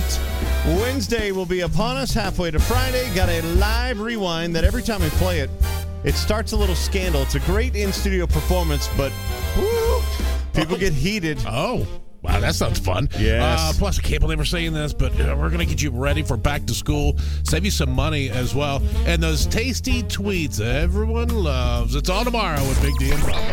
Wednesday will be upon us, halfway to Friday. Got a live rewind that every time we play it, it starts a little scandal. It's a great in-studio performance, but woo, people get heated. Oh, wow, that sounds fun. Yes. Plus, I can't believe we're saying this, but we're going to get you ready for back to school, save you some money as well, and those tasty tweets everyone loves. It's all tomorrow with Big D and Rob.